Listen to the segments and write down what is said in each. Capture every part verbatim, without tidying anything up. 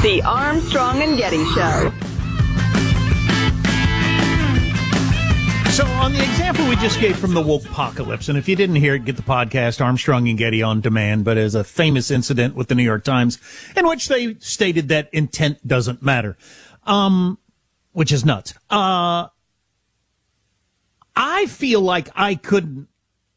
The Armstrong and Getty Show. So on the example we just gave from the woke-pocalypse, and if you didn't hear it, get the podcast Armstrong and Getty on demand, but as a famous incident with the New York Times in which they stated that intent doesn't matter, um, which is nuts. Uh, I feel like I couldn't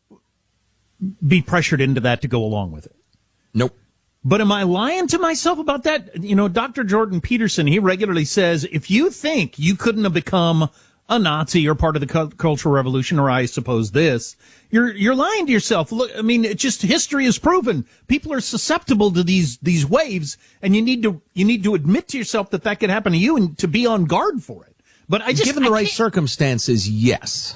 be pressured into that to go along with it. Nope. But am I lying to myself about that? You know, Doctor Jordan Peterson, he regularly says, if you think you couldn't have become a Nazi or part of the cu- Cultural Revolution, or I suppose this, you're you're lying to yourself. Look, I mean, it's just history has proven people are susceptible to these these waves, and you need to you need to admit to yourself that that could happen to you and to be on guard for it. But I just given the I right can't- circumstances, yes,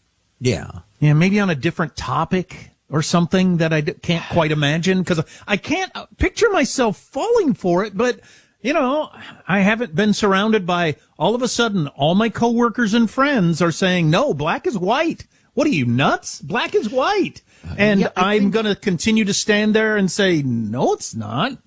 yeah, yeah, maybe on a different topic or something that I d- can't quite imagine, because I can't picture myself falling for it, but. You know, I haven't been surrounded by, all of a sudden, all my coworkers and friends are saying, no, black is white. What are you, nuts? Black is white. And yeah, I'm think... going to continue to stand there and say, no, it's not.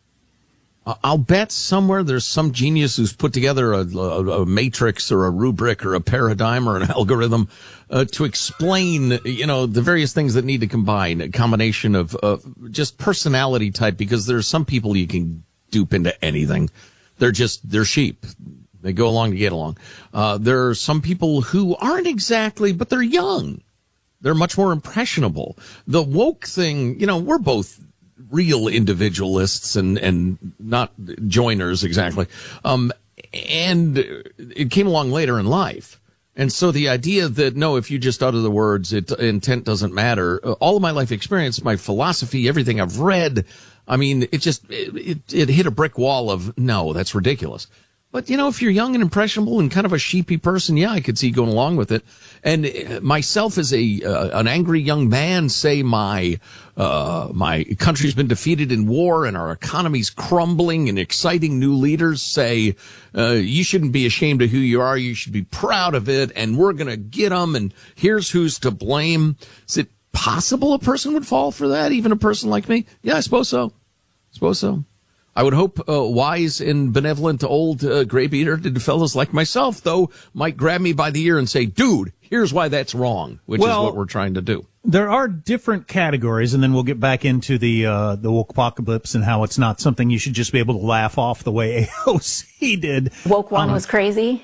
I'll bet somewhere there's some genius who's put together a, a, a matrix or a rubric or a paradigm or an algorithm uh, to explain, you know, the various things that need to combine, a combination of uh, just personality type, because there's some people you can dupe into anything. They're just, they're sheep. They go along to get along. Uh, there are some people who aren't exactly, but they're young. They're much more impressionable. The woke thing, you know, we're both real individualists and, and not joiners exactly. Um, and it came along later in life. And so the idea that, no, if you just utter the words, it, intent doesn't matter. All of my life experience, my philosophy, everything I've read, I mean, it just, it, it, it hit a brick wall of, no, that's ridiculous. But, you know, if you're young and impressionable and kind of a sheepy person, yeah, I could see going along with it. And myself as a, uh, an angry young man, say my, uh, my country's been defeated in war and our economy's crumbling and exciting new leaders say, uh, you shouldn't be ashamed of who you are. You should be proud of it. And we're going to get them. And here's who's to blame. Is it possible a person would fall for that? Even a person like me? Yeah, I suppose so. I suppose so. I would hope uh, wise and benevolent old uh, gray-bearded fellows like myself, though, might grab me by the ear and say, dude, here's why that's wrong, which well, is what we're trying to do. There are different categories, and then we'll get back into the uh, the woke apocalypse and how it's not something you should just be able to laugh off the way A O C did. Woke one um, was crazy.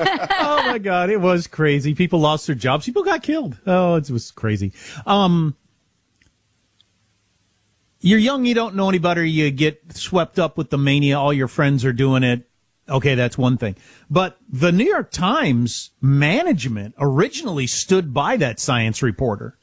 Oh, my God, it was crazy. People lost their jobs. People got killed. Oh, it was crazy. Um You're young, you don't know any better, you get swept up with the mania, all your friends are doing it. Okay, that's one thing. But the New York Times management originally stood by that science reporter.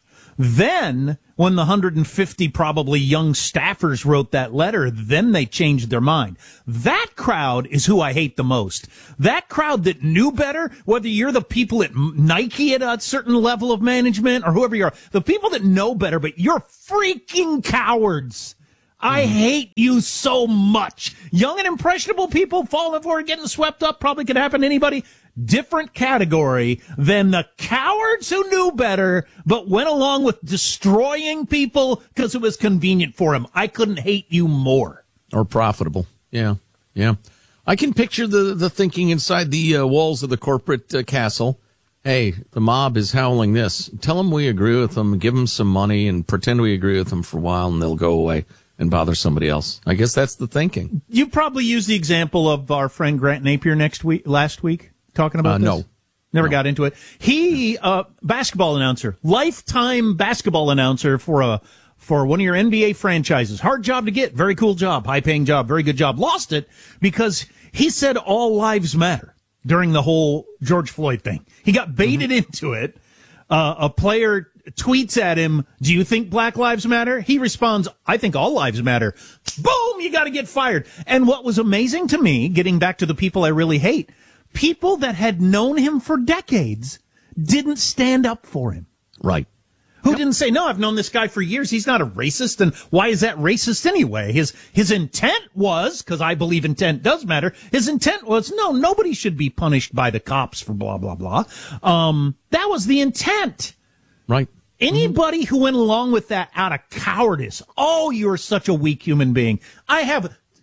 Then, when the one hundred fifty probably young staffers wrote that letter, then they changed their mind. That crowd is who I hate the most. That crowd that knew better, whether you're the people at Nike at a certain level of management or whoever you are, the people that know better, but you're freaking cowards. I hate you so much. Young and impressionable people falling for it, getting swept up, probably could happen to anybody. Different category than the cowards who knew better, but went along with destroying people because it was convenient for them. I couldn't hate you more. Or profitable. Yeah, yeah. I can picture the, the thinking inside the uh, walls of the corporate uh, castle. Hey, the mob is howling this. Tell them we agree with them, give them some money, and pretend we agree with them for a while, and they'll go away and bother somebody else. I guess that's the thinking. You probably use the example of our friend Grant Napier next week, last week, talking about uh, this. No. Never no. got into it. He, uh, basketball announcer, lifetime basketball announcer for a, for one of your N B A franchises. Hard job to get. Very cool job. High paying job. Very good job. Lost it because he said all lives matter during the whole George Floyd thing. He got baited mm-hmm. into it. Uh, a player tweets at him, do you think black lives matter? He responds, I think all lives matter. Boom, you got to get fired. And what was amazing to me, getting back to the people I really hate, people that had known him for decades didn't stand up for him. Right. Who yep. didn't say, no, I've known this guy for years. He's not a racist. And why is that racist anyway? His, his intent was, because I believe intent does matter. His intent was, no, nobody should be punished by the cops for blah, blah, blah. Um, that was the intent. Right. Anybody who went along with that out of cowardice, oh, you're such a weak human being. I have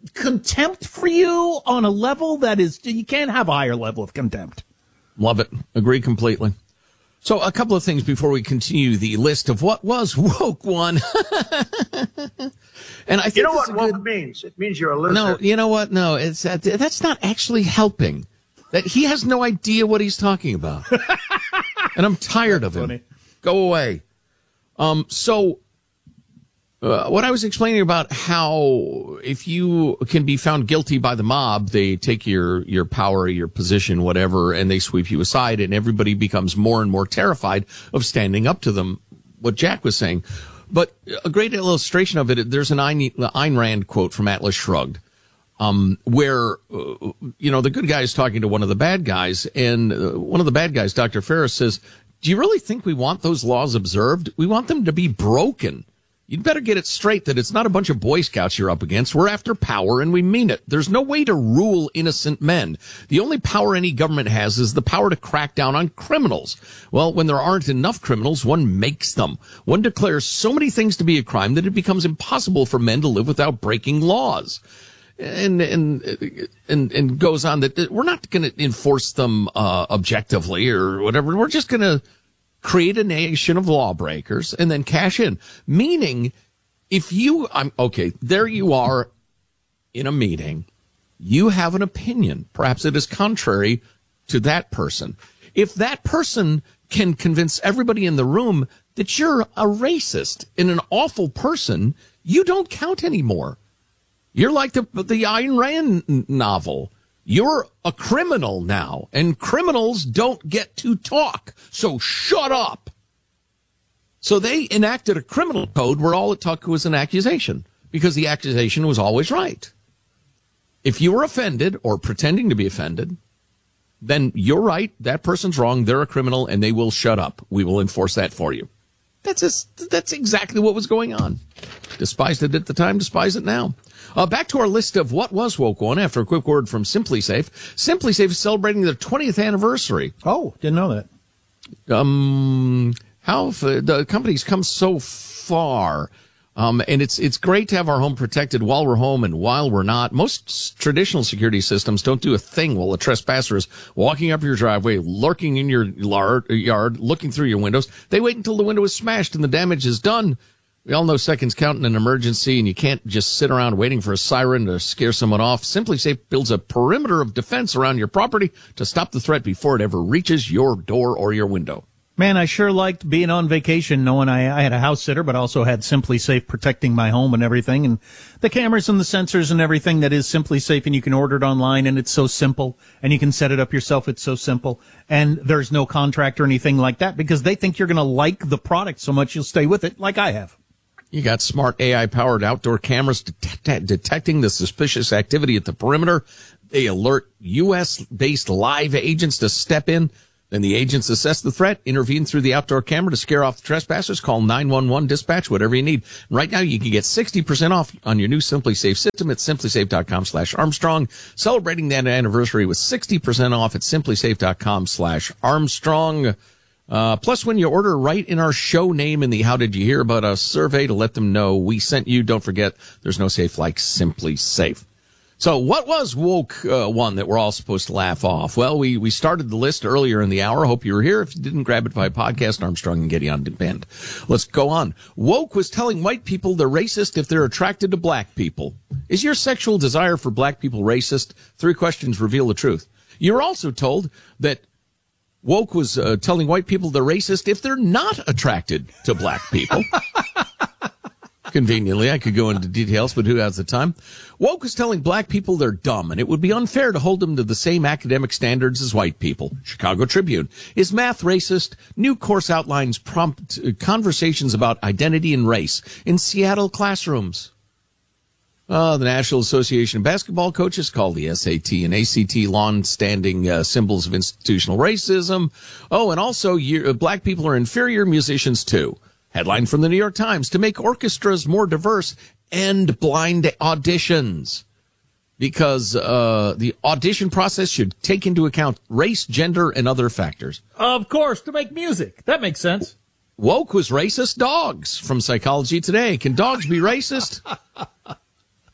contempt for you on a level that is, you can't have a higher level of contempt. Love it. Agree completely. So a couple of things before we continue the list of what was woke one. And I think you know what woke good, means? It means you're a loser. No, you know what? No, it's uh, that's not actually helping. That he has no idea what he's talking about. And I'm tired of him. Funny. Go away. Um, so uh, what I was explaining about how if you can be found guilty by the mob, they take your, your power, your position, whatever, and they sweep you aside, and everybody becomes more and more terrified of standing up to them, what Jack was saying. But a great illustration of it, there's an Ayn Rand quote from Atlas Shrugged, um, where, uh, you know, the good guy is talking to one of the bad guys, and uh, one of the bad guys, Doctor Ferris, says, do you really think we want those laws observed? We want them to be broken. You'd better get it straight that it's not a bunch of Boy Scouts you're up against. We're after power, and we mean it. There's no way to rule innocent men. The only power any government has is the power to crack down on criminals. Well, when there aren't enough criminals, one makes them. One declares so many things to be a crime that it becomes impossible for men to live without breaking laws. And, and, and, and goes on that we're not going to enforce them, uh, objectively or whatever. We're just going to create a nation of lawbreakers and then cash in. Meaning, if you, I'm okay, there you are in a meeting. You have an opinion. Perhaps it is contrary to that person. If that person can convince everybody in the room that you're a racist and an awful person, you don't count anymore. You're like the, the Ayn Rand novel. You're a criminal now, and criminals don't get to talk. So shut up. So they enacted a criminal code where all it took was an accusation, because the accusation was always right. If you were offended or pretending to be offended, then you're right. That person's wrong. They're a criminal, and they will shut up. We will enforce that for you. That's just, that's exactly what was going on. Despised it at the time, despise it now. Uh, back to our list of what was woke one after a quick word from Simply Safe. Simply Safe is celebrating their twentieth anniversary. Oh, didn't know that. Um, how the company's come so far. Um, and it's, it's great to have our home protected while we're home and while we're not. Most traditional security systems don't do a thing while a trespasser is walking up your driveway, lurking in your yard, looking through your windows. They wait until the window is smashed and the damage is done. We all know seconds count in an emergency, and you can't just sit around waiting for a siren to scare someone off. Simply Safe builds a perimeter of defense around your property to stop the threat before it ever reaches your door or your window. Man, I sure liked being on vacation, knowing I, I had a house sitter, but also had Simply Safe protecting my home and everything, and the cameras and the sensors and everything that is Simply Safe, and you can order it online, and it's so simple, and you can set it up yourself. It's so simple, and there's no contract or anything like that, because they think you're going to like the product so much you'll stay with it, like I have. You got smart A I-powered outdoor cameras detect- detecting the suspicious activity at the perimeter. They alert U S-based live agents to step in. Then the agents assess the threat, intervene through the outdoor camera to scare off the trespassers, call nine one one, dispatch, whatever you need. Right now, you can get sixty percent off on your new Simply Safe system at simplysafe.com slash Armstrong. Celebrating that anniversary with sixty percent off at simplysafe.com slash Armstrong. Uh, plus, when you order, write in our show name in the How Did You Hear About Us survey to let them know we sent you. Don't forget, there's no safe like Simply Safe. So what was woke uh, one that we're all supposed to laugh off? Well, we, we started the list earlier in the hour. Hope you were here. If you didn't, grab it via podcast, Armstrong and Getty on demand. Let's go on. Woke was telling white people they're racist if they're attracted to black people. Is your sexual desire for black people racist? Three questions reveal the truth. You're also told that woke was uh, telling white people they're racist if they're not attracted to black people. Conveniently, I could go into details, but who has the time? Woke was telling black people they're dumb, and it would be unfair to hold them to the same academic standards as white people. Chicago Tribune. Is math racist? New course outlines prompt uh, conversations about identity and race in Seattle classrooms. Uh, the National Association of Basketball Coaches call the S A T and A C T long-standing uh, symbols of institutional racism. Oh, and also uh, black people are inferior musicians, too. Headline from the New York Times, to make orchestras more diverse, end blind auditions. Because uh, the audition process should take into account race, gender, and other factors. Of course, to make music. That makes sense. Woke was racist dogs from Psychology Today. Can dogs be racist?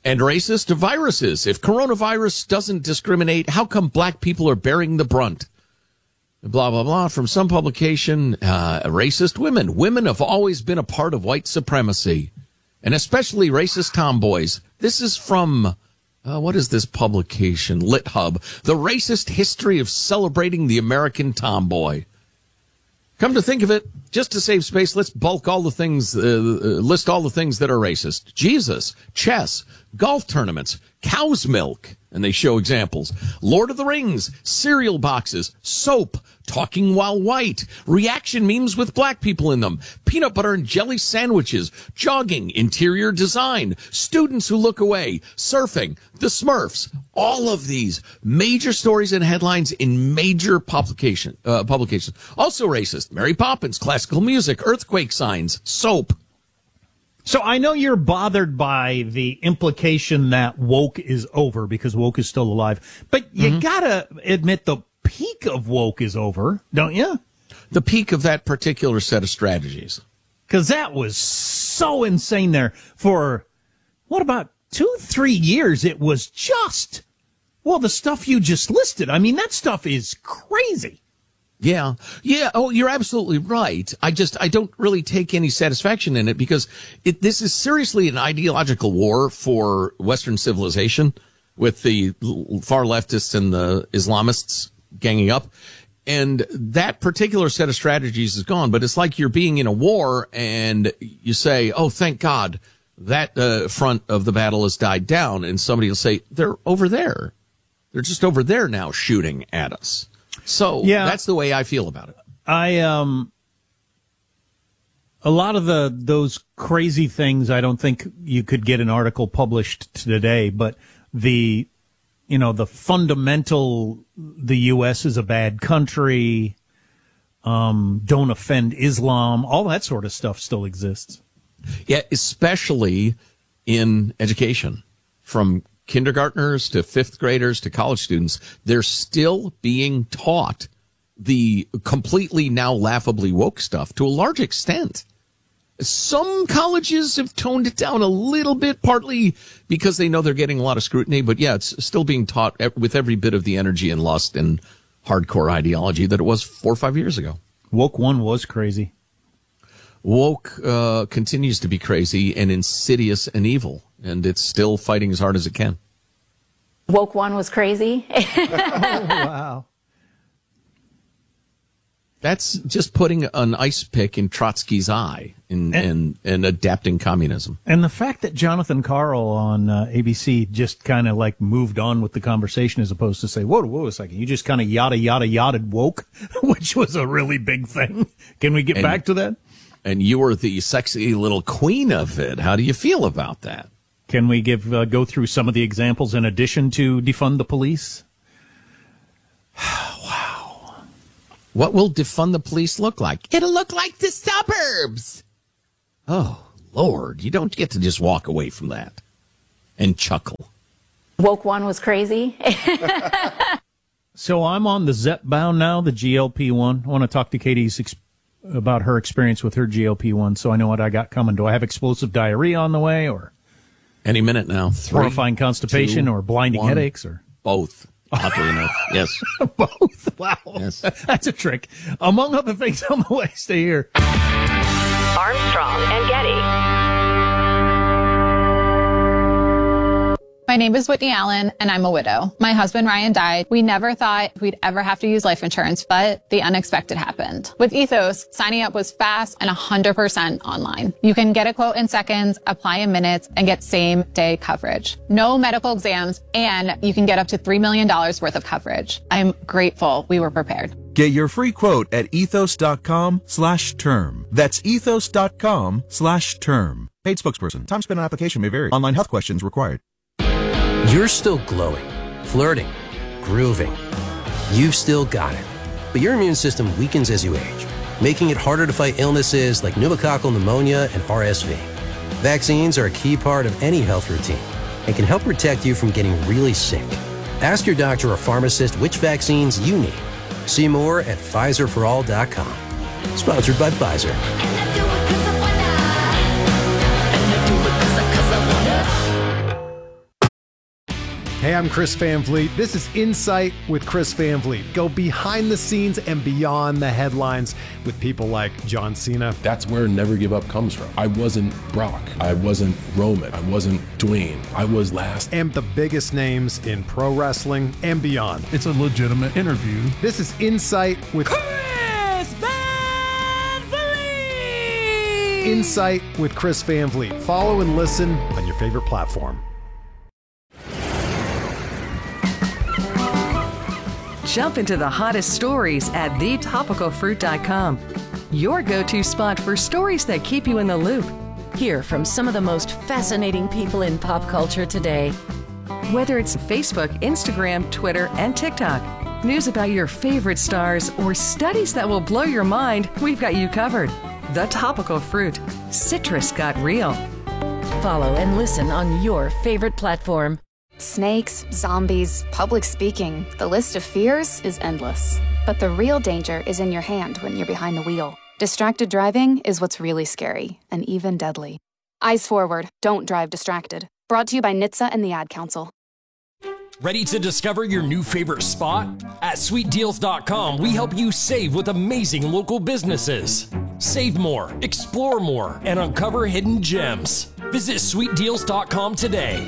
And racist to viruses. If coronavirus doesn't discriminate, how come black people are bearing the brunt? Blah, blah, blah. From some publication, uh, racist women. Women have always been a part of white supremacy, and especially racist tomboys. This is from, uh, what is this publication? LitHub. The Racist History of Celebrating the American Tomboy. Come to think of it, just to save space, let's bulk all the things, uh, list all the things that are racist. Jesus, chess, golf tournaments, cow's milk, and they show examples. Lord of the Rings, cereal boxes, soap, talking while white, reaction memes with black people in them, peanut butter and jelly sandwiches, jogging, interior design, students who look away, surfing, the Smurfs. All of these major stories and headlines in major publication, uh, publications. Also racist. Mary Poppins, classical music, earthquake signs, soap. So I know you're bothered by the implication that woke is over because woke is still alive, but you mm-hmm. gotta admit the peak of woke is over, don't you? The peak of that particular set of strategies. Because that was so insane there for, what, about two, three years? It was just, well, the stuff you just listed. I mean, that stuff is crazy. Yeah. Yeah. Oh, you're absolutely right. I just, I don't really take any satisfaction in it because it, this is seriously an ideological war for Western civilization with the far leftists and the Islamists ganging up. And that particular set of strategies is gone, but it's like you're being in a war and you say, oh, thank God that uh, front of the battle has died down. And somebody will say, they're over there. They're just over there now shooting at us. So yeah, that's the way I feel about it. I, um, a lot of the, those crazy things, I don't think you could get an article published today, but the, you know, the fundamental, the U S is a bad country, um, don't offend Islam, all that sort of stuff still exists. Yeah, especially in education, from kindergartners to fifth graders to college students, they're still being taught the completely now laughably woke stuff to a large extent. Some colleges have toned it down a little bit, partly because they know they're getting a lot of scrutiny. But yeah, it's still being taught with every bit of the energy and lust and hardcore ideology that it was four or five years ago. Woke one was crazy. Woke uh, continues to be crazy and insidious and evil, and it's still fighting as hard as it can. Woke one was crazy. Oh, wow. That's just putting an ice pick in Trotsky's eye and, and, and, and adapting communism. And the fact that Jonathan Karl on uh, A B C just kind of like moved on with the conversation as opposed to say, whoa, whoa a second, you just kind of yada, yada, yada woke, which was a really big thing. Can we get and, back to that? And you were the sexy little queen of it. How do you feel about that? Can we give uh, go through some of the examples in addition to defund the police? Wow. What will defund the police look like? It'll look like the suburbs. Oh, Lord, you don't get to just walk away from that and chuckle. Woke one was crazy. So I'm on the Zepbound now, the G L P one. I want to talk to Katie's ex- about her experience with her G L P one so I know what I got coming. Do I have explosive diarrhea on the way or any minute now? Three, horrifying constipation two, or blinding one. headaches or both? Oddly enough, yes. Both. Wow. Yes. That's a trick. Among other things on the way. Stay here. Armstrong and Getty. My name is Whitney Allen, and I'm a widow. My husband, Ryan, died. We never thought we'd ever have to use life insurance, but the unexpected happened. With Ethos, signing up was fast and one hundred percent online. You can get a quote in seconds, apply in minutes, and get same-day coverage. No medical exams, and you can get up to three million dollars worth of coverage. I'm grateful we were prepared. Get your free quote at ethos.com slash term. That's ethos.com slash term. Paid spokesperson. Time spent on application may vary. Online health questions required. You're still glowing, flirting, grooving. You've still got it. But your immune system weakens as you age, making it harder to fight illnesses like pneumococcal pneumonia and R S V. Vaccines are a key part of any health routine and can help protect you from getting really sick. Ask your doctor or pharmacist which vaccines you need. See more at Pfizer for all dot com. Sponsored by Pfizer. Hey, I'm Chris Van Vliet. This is Insight with Chris Van Vliet. Go behind the scenes and beyond the headlines with people like John Cena. That's where Never Give Up comes from. I wasn't Brock. I wasn't Roman. I wasn't Dwayne. I was last. And the biggest names in pro wrestling and beyond. It's a legitimate interview. This is Insight with Chris Van Vliet. Insight with Chris Van Vliet. Follow and listen on your favorite platform. Jump into the hottest stories at the topical fruit dot com. Your go-to spot for stories that keep you in the loop. Hear from some of the most fascinating people in pop culture today. Whether it's Facebook, Instagram, Twitter, and TikTok, news about your favorite stars, or studies that will blow your mind, we've got you covered. The Topical Fruit. Citrus got real. Follow and listen on your favorite platform. Snakes, zombies, public speaking, the list of fears is endless. But the real danger is in your hand when you're behind the wheel. Distracted driving is what's really scary and even deadly. Eyes forward, don't drive distracted. Brought to you by N H T S A and the Ad Council. Ready to discover your new favorite spot? At sweet deals dot com, we help you save with amazing local businesses. Save more, explore more, and uncover hidden gems. Visit sweet deals dot com today.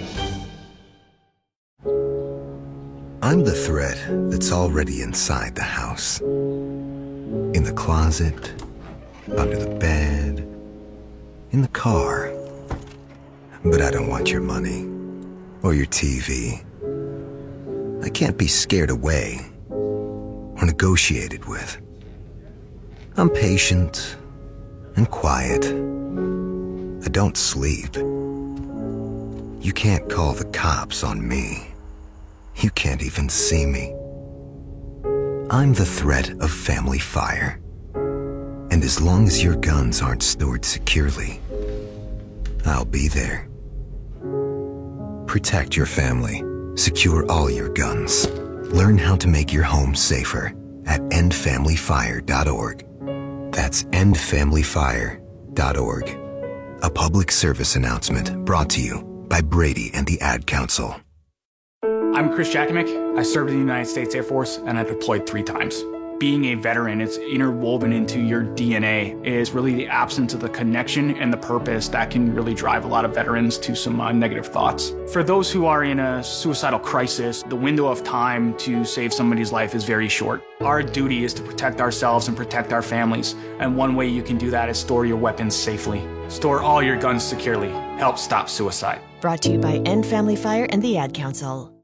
I'm the thread that's already inside the house. In the closet, under the bed, in the car. But I don't want your money or your T V. I can't be scared away or negotiated with. I'm patient and quiet. I don't sleep. You can't call the cops on me. You can't even see me. I'm the threat of family fire. And as long as your guns aren't stored securely, I'll be there. Protect your family. Secure all your guns. Learn how to make your home safer at end family fire dot org. That's end family fire dot org. A public service announcement brought to you by Brady and the Ad Council. I'm Chris Jakimick. I served in the United States Air Force and I deployed three times. Being a veteran, it's interwoven into your D N A, is really the absence of the connection and the purpose that can really drive a lot of veterans to some uh, negative thoughts. For those who are in a suicidal crisis, the window of time to save somebody's life is very short. Our duty is to protect ourselves and protect our families, and one way you can do that is store your weapons safely. Store all your guns securely. Help stop suicide. Brought to you by End Family Fire and the Ad Council.